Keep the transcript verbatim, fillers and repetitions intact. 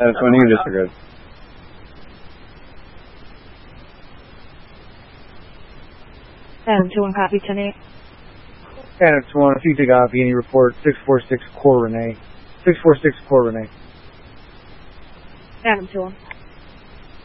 That's when you disagreed. Adam two one copy ten eight. Adam two one, if you take copy any report six four six Core Renee. six four six Core Renee. Adam two one.